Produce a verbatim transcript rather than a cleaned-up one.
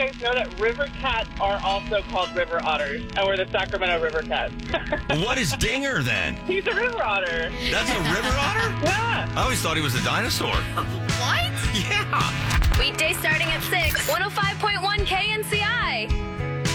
guys know that river cats are also called river otters, and we're the Sacramento River Cats. What is Dinger then? He's a river otter. That's a river otter? Yeah. I always thought he was a dinosaur. What? Yeah. Weekdays starting at six, one oh five point one K N C I.